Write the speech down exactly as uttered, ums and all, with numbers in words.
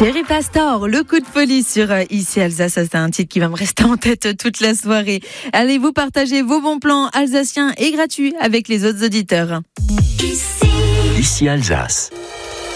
Thierry Pastor, le coup de folie sur euh, Ici Alsace, ça c'est un titre qui va me rester en tête toute la soirée. Allez, vous partagez vos bons plans alsaciens et gratuits avec les autres auditeurs. Ici Alsace.